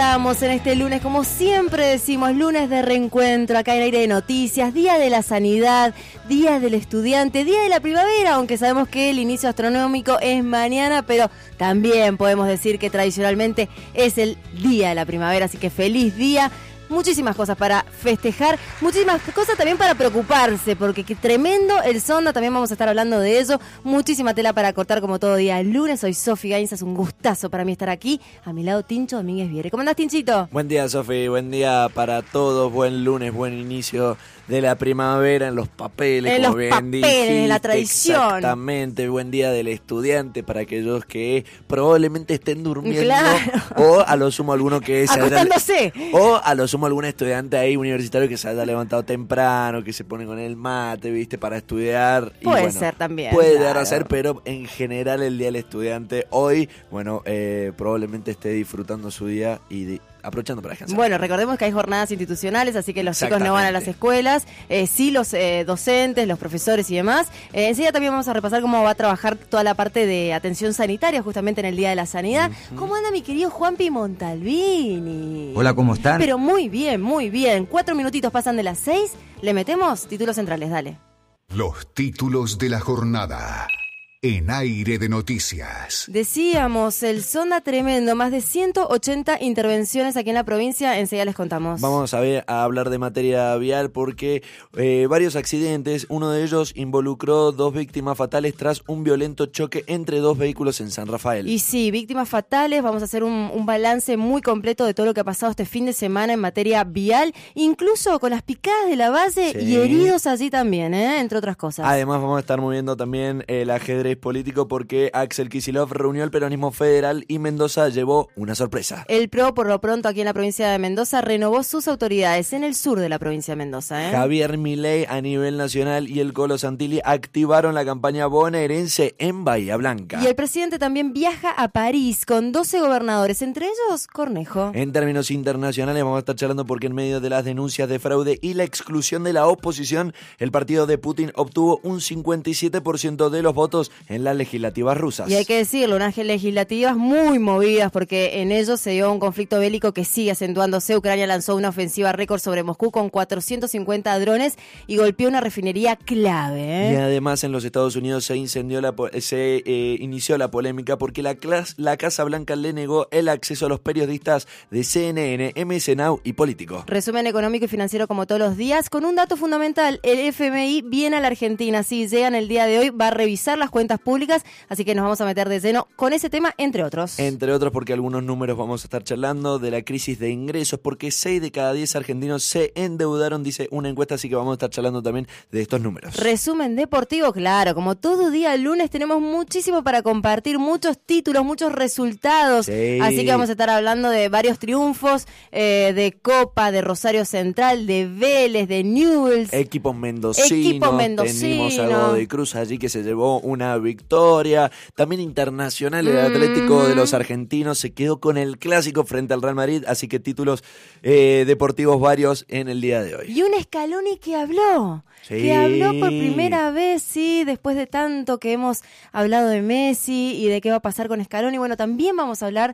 estamos en este lunes, como siempre decimos, lunes de reencuentro, acá en Aire de Noticias, Día de la Sanidad, Día del Estudiante, Día de la Primavera, aunque sabemos que el inicio astronómico es mañana, pero también podemos decir que tradicionalmente es el Día de la Primavera, así que feliz día. Muchísimas cosas para festejar, muchísimas cosas también para preocuparse, porque qué tremendo el sonda, también vamos a estar hablando de eso. Muchísima tela para cortar como todo día el lunes. Soy Sofi Gainza, es un gustazo para mí estar aquí. A mi lado Tincho Domínguez Viere. ¿Cómo andás, Tinchito? Buen día, Sofi, buen día para todos, buen lunes, buen inicio de la primavera en los papeles, en como los bien papeles, dijiste, en la tradición. Exactamente, buen día del estudiante para aquellos que probablemente estén durmiendo, claro. o a lo sumo alguno que se acostándose, o a lo sumo algún estudiante ahí universitario que se haya levantado temprano, que se pone con el mate, viste, para estudiar. Puede y bueno, ser también. Puede claro. llegar a ser, pero en general el día del estudiante hoy, bueno, probablemente esté disfrutando su día y aprovechando para descansar. Bueno, recordemos que hay jornadas institucionales, así que los chicos no van a las escuelas, sí los docentes, los profesores y demás. Enseguida también vamos a repasar cómo va a trabajar toda la parte de atención sanitaria justamente en el Día de la Sanidad. ¿Cómo anda mi querido Juanpi Montalbini? Hola, ¿cómo están? Pero muy bien, muy bien. 4 minutitos pasan de las 6. ¿Le metemos? Títulos centrales, dale. Los títulos de la jornada en Aire de Noticias. Decíamos, el sonda tremendo, más de 180 intervenciones aquí en la provincia, enseguida les contamos. Vamos a hablar de materia vial porque varios accidentes, uno de ellos involucró 2 víctimas fatales tras un violento choque entre 2 vehículos en San Rafael. Y sí, víctimas fatales, vamos a hacer un balance muy completo de todo lo que ha pasado este fin de semana en materia vial, incluso con las picadas de la base y heridos allí también, entre otras cosas. Además vamos a estar moviendo también el ajedrez político porque Axel Kicillof reunió el peronismo federal y Mendoza llevó una sorpresa. El PRO, por lo pronto, aquí en la provincia de Mendoza, renovó sus autoridades en el sur de la provincia de Mendoza. Javier Milei a nivel nacional y el Colo Santilli activaron la campaña bonaerense en Bahía Blanca. Y el presidente también viaja a París con 12 gobernadores, entre ellos Cornejo. En términos internacionales vamos a estar charlando porque en medio de las denuncias de fraude y la exclusión de la oposición, el partido de Putin obtuvo un 57% de los votos en las legislativas rusas. Y hay que decirlo, unas legislativas muy movidas porque en ellos se dio un conflicto bélico que sigue acentuándose. Ucrania lanzó una ofensiva récord sobre Moscú con 450 drones y golpeó una refinería clave. Y además en los Estados Unidos se inició la polémica porque la Casa Blanca le negó el acceso a los periodistas de CNN, MS Now y Político. Resumen económico y financiero como todos los días con un dato fundamental. El FMI viene a la Argentina, sí, llegan el día de hoy, va a revisar las cuentas públicas, así que nos vamos a meter de lleno con ese tema, entre otros. Entre otros porque algunos números vamos a estar charlando de la crisis de ingresos, porque 6 de cada 10 argentinos se endeudaron, dice una encuesta, así que vamos a estar charlando también de estos números. Resumen deportivo, claro, como todo día lunes tenemos muchísimo para compartir, muchos títulos, muchos resultados, así que vamos a estar hablando de varios triunfos, de Copa, de Rosario Central, de Vélez, de Newell's. Equipos mendocinos. Tenemos algo de Cruz allí que se llevó una victoria, también internacional. El Atlético de los argentinos se quedó con el clásico frente al Real Madrid, así que títulos deportivos varios en el día de hoy. Y un Scaloni que habló por primera vez, sí, después de tanto que hemos hablado de Messi y de qué va a pasar con Scaloni. Bueno, también vamos a hablar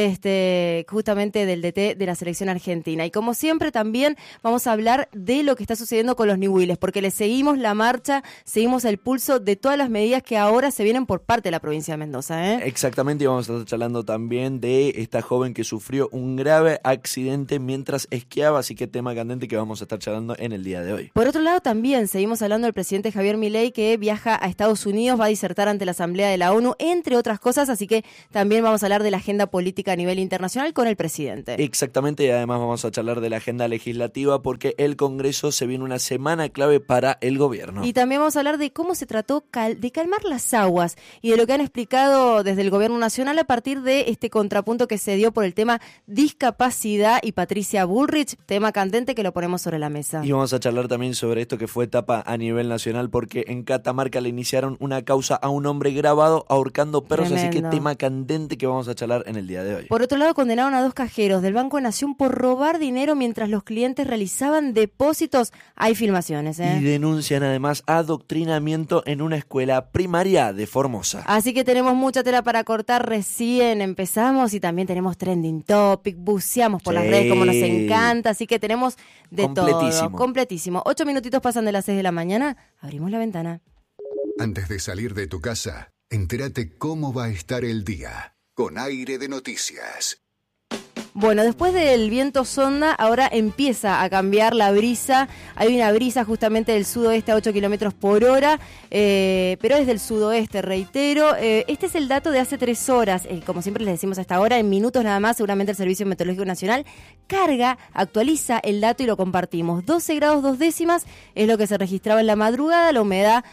justamente del DT de la selección argentina. Y como siempre también vamos a hablar de lo que está sucediendo con los Newell's, porque le seguimos la marcha, seguimos el pulso de todas las medidas que ahora se vienen por parte de la provincia de Mendoza. Exactamente, y vamos a estar charlando también de esta joven que sufrió un grave accidente mientras esquiaba, así que tema candente que vamos a estar charlando en el día de hoy. Por otro lado también seguimos hablando del presidente Javier Milei, que viaja a Estados Unidos, va a disertar ante la Asamblea de la ONU, entre otras cosas, así que también vamos a hablar de la agenda política a nivel internacional con el presidente. Exactamente, y además vamos a charlar de la agenda legislativa porque el Congreso se viene una semana clave para el gobierno. Y también vamos a hablar de cómo se trató de calmar las aguas y de lo que han explicado desde el gobierno nacional a partir de este contrapunto que se dio por el tema discapacidad y Patricia Bullrich, tema candente que lo ponemos sobre la mesa. Y vamos a charlar también sobre esto que fue etapa a nivel nacional porque en Catamarca le iniciaron una causa a un hombre grabado ahorcando perros, Tremendo. Así que tema candente que vamos a charlar en el día de hoy. Por otro lado, condenaron a 2 cajeros del Banco Nación por robar dinero mientras los clientes realizaban depósitos. Hay filmaciones. Y denuncian además adoctrinamiento en una escuela primaria Feria de Formosa. Así que tenemos mucha tela para cortar, recién empezamos y también tenemos trending topic, buceamos por las redes como nos encanta, así que tenemos de todo. Completísimo. 8 minutitos pasan de las 6 de la mañana, abrimos la ventana. Antes de salir de tu casa, entérate cómo va a estar el día con Aire de Noticias. Bueno, después del viento sonda, ahora empieza a cambiar la brisa. Hay una brisa justamente del sudoeste a 8 kilómetros por hora, pero es del sudoeste, reitero. Este es el dato de hace 3 horas. Como siempre les decimos hasta ahora, en minutos nada más, seguramente el Servicio Meteorológico Nacional carga, actualiza el dato y lo compartimos. 12 grados 2 décimas es lo que se registraba en la madrugada, la humedad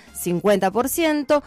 50%,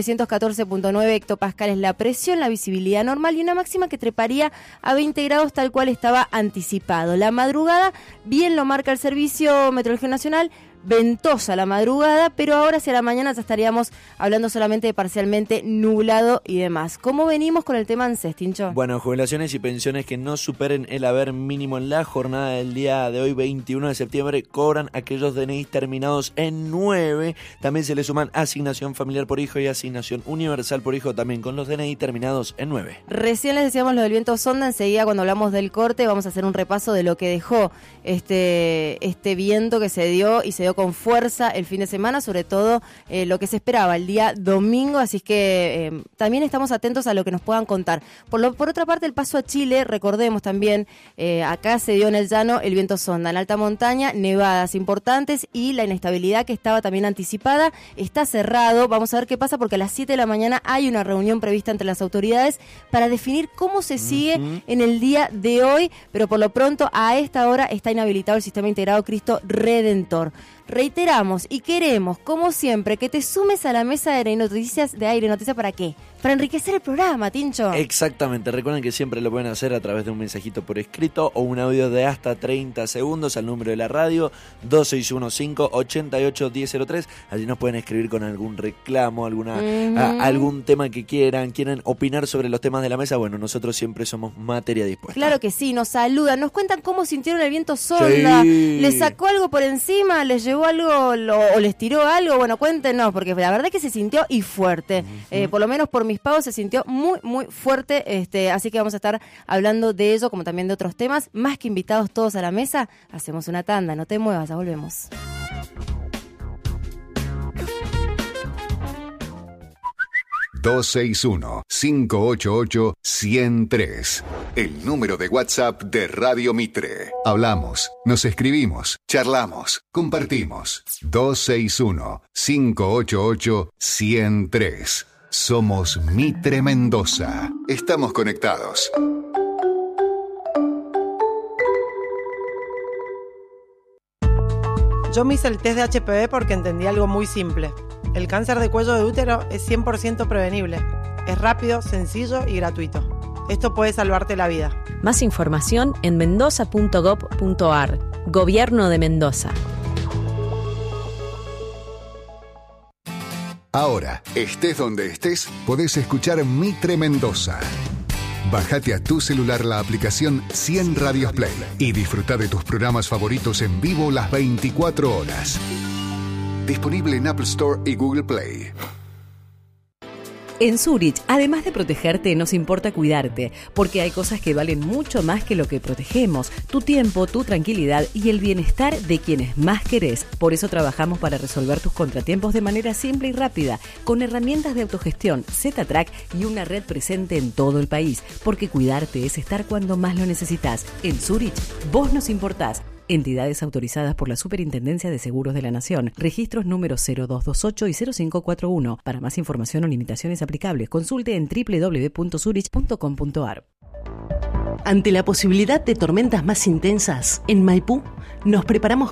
914.9 hectopascales la presión, la visibilidad normal y una máxima que treparía a 20 grados tal cual estaba anticipado. La madrugada, bien lo marca el Servicio Meteorológico Nacional, ventosa la madrugada, pero ahora hacia la mañana ya estaríamos hablando solamente de parcialmente nublado y demás. ¿Cómo venimos con el tema ANSES, Tincho? Bueno, jubilaciones y pensiones que no superen el haber mínimo en la jornada del día de hoy, 21 de septiembre, cobran aquellos DNI terminados en 9. También se le suman asignación familiar por hijo y asignación universal por hijo, también con los DNI terminados en 9. Recién les decíamos lo del viento sonda, enseguida cuando hablamos del corte vamos a hacer un repaso de lo que dejó este viento que se dio y se dio con fuerza el fin de semana, sobre todo lo que se esperaba el día domingo, así es que también estamos atentos a lo que nos puedan contar. Por otra parte, el paso a Chile, recordemos también, acá se dio en el llano el viento sonda, en alta montaña, nevadas importantes y la inestabilidad que estaba también anticipada, está cerrado. Vamos a ver qué pasa porque a las 7 de la mañana hay una reunión prevista entre las autoridades para definir cómo se sigue en el día de hoy, pero por lo pronto a esta hora está inhabilitado el sistema integrado Cristo Redentor. Reiteramos y queremos, como siempre, que te sumes a la mesa de Aire Noticias. ¿Para qué? Para enriquecer el programa, Tincho. Exactamente. Recuerden que siempre lo pueden hacer a través de un mensajito por escrito o un audio de hasta 30 segundos al número de la radio 2615-881003. Allí nos pueden escribir con algún reclamo, algún tema que quieren opinar sobre los temas de la mesa. Bueno, nosotros siempre somos materia dispuesta. Claro que sí, nos saludan, nos cuentan cómo sintieron el viento sonda. Sí. ¿Les sacó algo por encima? ¿Les llevó algo o les tiró algo? Bueno, cuéntenos, porque la verdad que se sintió y fuerte. Por lo menos por mis pagos se sintió muy, muy fuerte. Así que vamos a estar hablando de ello, como también de otros temas. Más que invitados todos a la mesa, hacemos una tanda. No te muevas, ya volvemos. ...261-588-103... el número de WhatsApp de Radio Mitre. Hablamos, nos escribimos, charlamos, compartimos. 261-588-103. Somos Mitre Mendoza. Estamos conectados. Yo me hice el test de HPV porque entendí algo muy simple. El cáncer de cuello de útero es 100% prevenible. Es rápido, sencillo y gratuito. Esto puede salvarte la vida. Más información en mendoza.gov.ar. Gobierno de Mendoza. Ahora, estés donde estés, podés escuchar Mitre Mendoza. Bájate a tu celular la aplicación 100 Radios Play y disfruta de tus programas favoritos en vivo las 24 horas. Disponible en Apple Store y Google Play. En Zurich, además de protegerte, nos importa cuidarte, porque hay cosas que valen mucho más que lo que protegemos: tu tiempo, tu tranquilidad y el bienestar de quienes más querés. Por eso trabajamos para resolver tus contratiempos de manera simple y rápida, con herramientas de autogestión, Z-Track y una red presente en todo el país, porque cuidarte es estar cuando más lo necesitas. En Zurich, vos nos importás. Entidades autorizadas por la Superintendencia de Seguros de la Nación. Registros número 0228 y 0541. Para más información o limitaciones aplicables, consulte en www.zurich.com.ar. Ante la posibilidad de tormentas más intensas, en Maipú nos preparamos